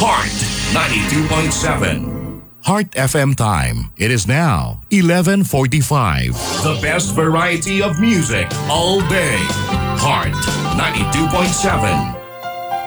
Heart 92.7. Heart FM time. It is now 11:45. The best variety of music all day. Heart 92.7.